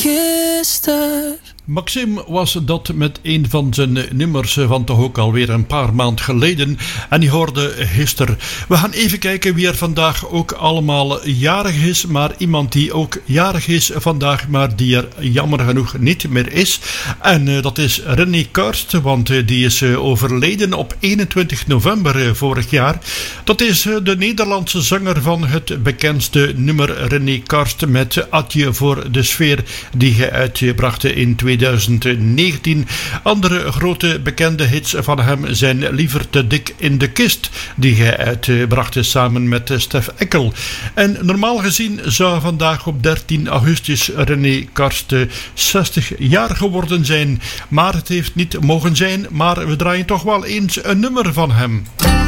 Gisteren. Maxime was dat met een van zijn nummers van toch ook alweer een paar maanden geleden. En die hoorde gisteren. We gaan even kijken wie er vandaag ook allemaal jarig is. Maar iemand die ook jarig is vandaag, maar die er jammer genoeg niet meer is. En dat is René Karst, want die is overleden op 21 november vorig jaar. Dat is de Nederlandse zanger van het bekendste nummer René Karst met Adje voor de sfeer, die hij uitbracht in 2019. Andere grote bekende hits van hem zijn Liever te dik in de kist, die hij uitbracht samen met Stef Eckel. En normaal gezien zou vandaag op 13 augustus René Karst 60 jaar geworden zijn. Maar het heeft niet mogen zijn, maar we draaien toch wel eens een nummer van hem.